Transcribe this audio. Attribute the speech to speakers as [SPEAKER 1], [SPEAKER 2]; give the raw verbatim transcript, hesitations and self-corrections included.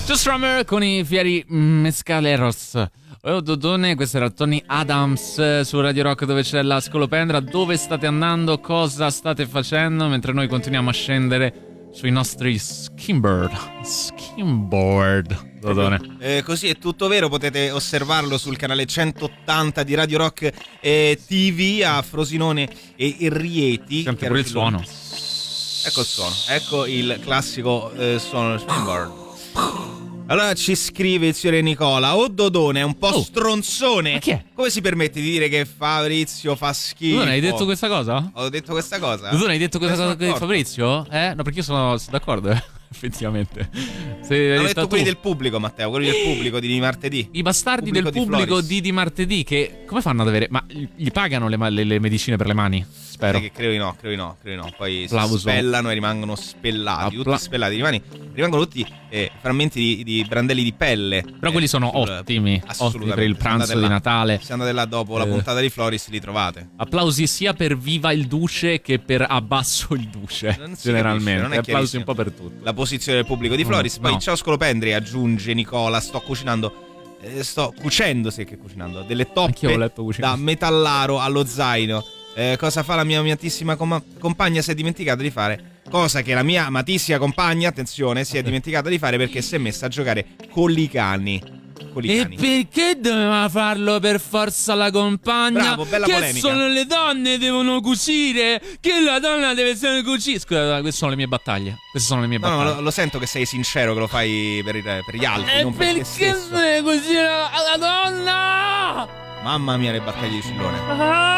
[SPEAKER 1] Strummer con i fieri mescaleros. Oh, Dodone, questo era Tony Adams su Radio Rock, dove c'è la scolopendra. Dove state andando? Cosa state facendo? Mentre noi continuiamo a scendere sui nostri skimboard. Skimboard. Dodone.
[SPEAKER 2] Eh, così è tutto vero, potete osservarlo sul canale centottanta di Radio Rock eh, T V a Frosinone e Rieti.
[SPEAKER 1] Senti pure il suono.
[SPEAKER 2] Ecco il suono, ecco il classico eh, suono del skimboard. Allora ci scrive il signore Nicola: oh Dodone, è un po' oh. stronzone.
[SPEAKER 1] Ma chi è?
[SPEAKER 2] Come si permette di dire che Fabrizio fa schifo?
[SPEAKER 1] Dodone, hai detto questa cosa?
[SPEAKER 2] Ho detto questa cosa?
[SPEAKER 1] Dodone, hai detto questa cosa di Fabrizio? Eh? No, perché io sono, sono d'accordo, eh. Effettivamente. Se
[SPEAKER 2] Hanno detto tu. Quelli del pubblico, Matteo, quelli del pubblico di, di martedì.
[SPEAKER 1] I bastardi pubblico del pubblico di, di, di martedì, che come fanno ad avere... Ma gli pagano le, le, le medicine per le mani? Spero.
[SPEAKER 2] Che credo di no, credo di no, credo di no. Poi
[SPEAKER 1] Plauso.
[SPEAKER 2] si spellano e rimangono spellati,
[SPEAKER 1] Appla-
[SPEAKER 2] tutti spellati, rimani, rimangono tutti eh, frammenti di, di brandelli di pelle.
[SPEAKER 1] Però eh, quelli sono sul, ottimi, ottimi per il pranzo di
[SPEAKER 2] là,
[SPEAKER 1] Natale.
[SPEAKER 2] Se andate là dopo eh. la puntata di Floris li trovate.
[SPEAKER 1] Applausi sia per Viva il Duce che per Abbasso il Duce, non generalmente. Non è applausi un po' per tutti.
[SPEAKER 2] La posizione del pubblico di Floris.
[SPEAKER 1] No,
[SPEAKER 2] Poi
[SPEAKER 1] no.
[SPEAKER 2] ciao Scolopendri, aggiunge Nicola, sto cucinando, eh, sto cucendo, sì che cucinando, delle toppe da metallaro allo zaino. Eh, cosa fa la mia amatissima com- compagna? Si è dimenticata di fare cosa che la mia amatissima compagna, attenzione, si è dimenticata di fare perché si è messa a giocare con i cani. Con i
[SPEAKER 1] e
[SPEAKER 2] cani.
[SPEAKER 1] Perché doveva farlo per forza la compagna?
[SPEAKER 2] Bravo, bella
[SPEAKER 1] che
[SPEAKER 2] polemica.
[SPEAKER 1] Sono le donne devono cucire, che la donna deve essere cucire. Scusa, queste sono le mie battaglie. Queste sono le mie
[SPEAKER 2] no,
[SPEAKER 1] battaglie.
[SPEAKER 2] No, lo, lo sento che sei sincero, che lo fai per, il, per gli altri,
[SPEAKER 1] e
[SPEAKER 2] non per te stesso.
[SPEAKER 1] Perché deve cucire la donna?
[SPEAKER 2] Mamma mia, le battaglie di Cillone.
[SPEAKER 1] Ah!